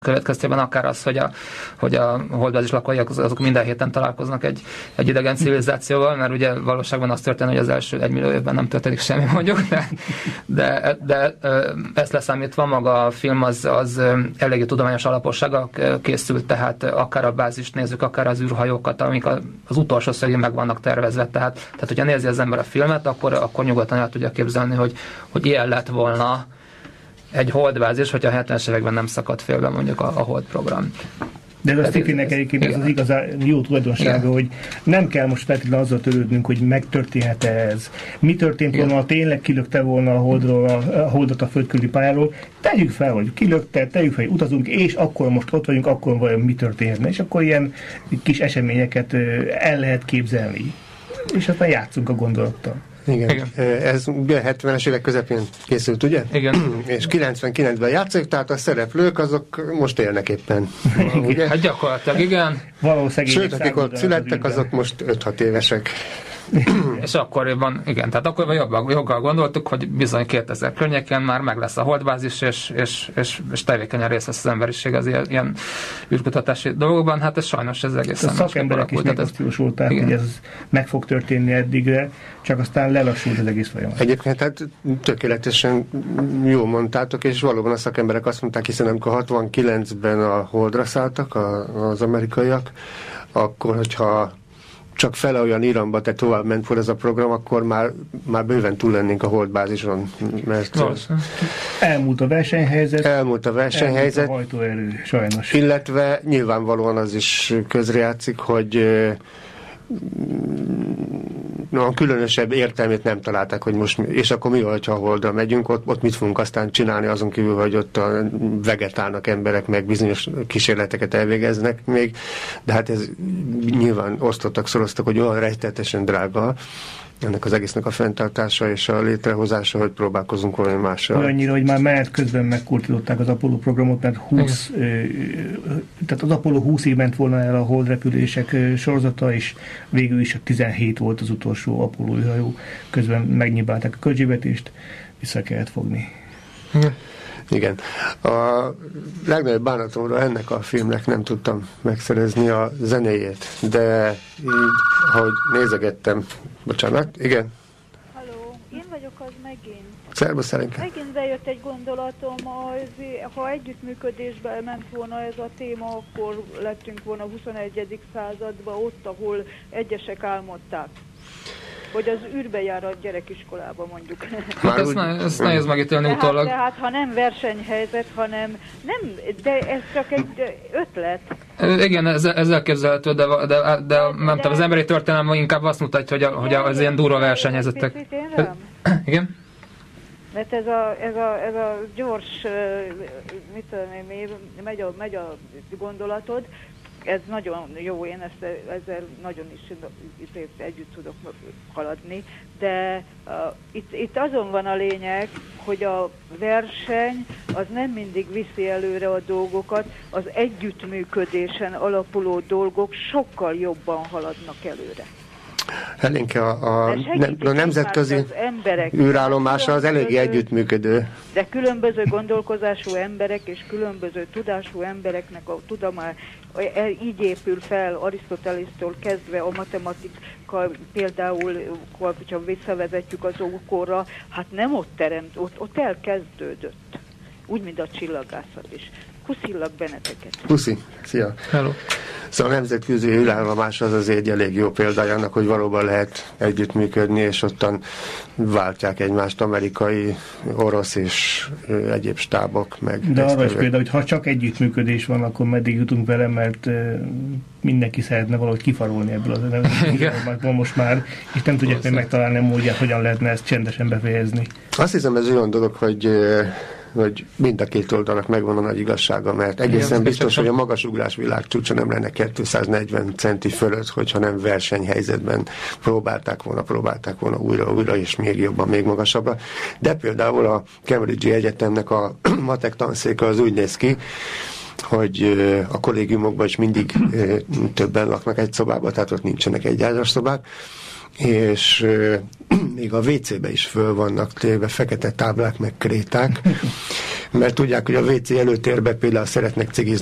következtében akár az, hogy a holdbázis lakói azok minden héten találkoznak egy idegen civilizációval, mert ugye valóságban az történik, hogy az első 1 millió évben nem történik semmi mondjuk, de ezt leszámítva maga a film az eléggé tudományos alapossággal készült, tehát akár a bázist nézzük, akár az űrhajókat, amik az utolsó szögén meg vannak tervezve, tehát hogyha nézi az ember a filmet, akkor nyugodtan el tudja képzelni, hogy ilyen lett volna egy holdbázis, hogyha a 70-es években nem szakadt félbe mondjuk a hold program. De ez a sci-fi-nek egyébként ez az igazán jó tulajdonsága, hogy nem kell most feltétlenül azzal törődnünk, hogy megtörténhet ez. Mi történt volna, ha tényleg kilökte volna a holdot a földkörüli pályáról. Tegyük fel, hogy kilökte, tegyük fel, hogy utazunk, és akkor most ott vagyunk, akkor vajon mi történhetne. És akkor ilyen kis eseményeket el lehet képzelni. És aztán játszunk a gondolattal. Igen. Ez 70-es évek közepén készült, ugye? Igen. És 99-ben játszik, tehát a szereplők azok most élnek éppen. Ugye? Hát gyakorlatilag igen. Sőt, akik ott születtek, azok most 5-6 évesek. És akkoriban, igen, tehát akkoriban joggal gondoltuk, hogy bizony 2000 környéken már meg lesz a holdbázis, és tevékenyen részt vesz az emberiség az ilyen űrkutatási dolgokban. Hát ez sajnos ez egészen a szakemberek is megjósolták, hogy ez meg fog történni eddigre, csak aztán lelassult az egész folyamat. Egyébként hát tökéletesen jól mondtátok, és valóban a szakemberek azt mondták, hiszen amikor 69-ben a holdra szálltak az amerikaiak, akkor, hogyha csak fele olyan iramba, tehát tovább ment volt ez a program, akkor már bőven túl lennénk a holdbázison. Mert elmúlt a versenyhelyzet. Elmúlt a hajtóerő, sajnos. Illetve nyilvánvalóan az is közrejátszik, hogy a különösebb értelmét nem találták, hogy most, és akkor mi, hogyha a holdra megyünk, ott mit fogunk aztán csinálni, azon kívül, hogy ott vegetálnak emberek, meg bizonyos kísérleteket elvégeznek még, de hát ez nyilván osztottak, szoroztak, hogy olyan rejtetesen drága ennek az egésznek a fenntartása és a létrehozása, hogy próbálkozunk valami mással. Olyannyira, hogy már menet közben megkurtították az Apollo programot, mert tehát az Apollo 20-ig ment volna el a holdrepülések sorozata, és végül is a 17 volt az utolsó Apollo űrhajó. Közben megnyíbálták a költségvetést, vissza kellett fogni. Igen. A legnagyobb bánatomra ennek a filmnek nem tudtam megszerezni a zenéjét, de így, ahogy nézegettem, bocsánat, igen? Halló, én vagyok az megint. Szervusz, Elenke. Megint bejött egy gondolatom, ha együttműködésben ment volna ez a téma, akkor lettünk volna a 21. században, ott, ahol egyesek álmodták. Vagy az űrbe jár a gyerekiskolába, mondjuk. Hát ezt nehéz megítélni utólag. Tehát, ha nem versenyhelyzet, hanem nem, de ez csak egy ötlet. Igen, ez elképzelhető, de nem tudom, az emberi történelem inkább azt mutatja, hogy az ilyen durva versenyhelyzetek. Igen? Mert ez a gyors, mit tudom én, megy a gondolatod, ez nagyon jó, én ezzel nagyon is együtt tudok haladni, de itt azon van a lényeg, hogy a verseny az nem mindig viszi előre a dolgokat, az együttműködésen alapuló dolgok sokkal jobban haladnak előre. Elénke a nemzetközi űrállomása az eléggé együttműködő. De különböző gondolkozású emberek és különböző tudású embereknek a tudomány így épül fel, Arisztotelésztől kezdve a matematika, például, hogyha visszavezetjük az ókorra, hát nem ott teremt, ott elkezdődött. Úgy, mint a csillagászat is. Puszillak benneteket. Puszi, szia. Hello. Szóval a nemzetközi űrállomás az egy elég jó példája annak, hogy valóban lehet együttműködni, és ottan váltják egymást amerikai, orosz és egyéb stábok. De arra is például, hogy ha csak együttműködés van, akkor meddig jutunk vele, mert mindenki szeretne valahogy kifarolni ebből az nemzetközi most már, és nem tudják még megtalálni a módját, hogyan lehetne ezt csendesen befejezni. Azt hiszem, ez olyan dolog, hogy mind a két oldalnak megvan a nagy igazsága, mert egészen biztos, hogy a magasugrás világcsúcsa nem lenne 240 centi fölött, hogyha nem versenyhelyzetben próbálták volna újra, és még jobban, még magasabbra. De például a Cambridge-i Egyetemnek a matek tanszéka az úgy néz ki, hogy a kollégiumokban is mindig többen laknak egy szobában, tehát ott nincsenek egyágyas szobák, és még a WC-be is föl vannak téve fekete táblák, meg kréták, mert tudják, hogy a WC előtérbe például szeretnek cigizni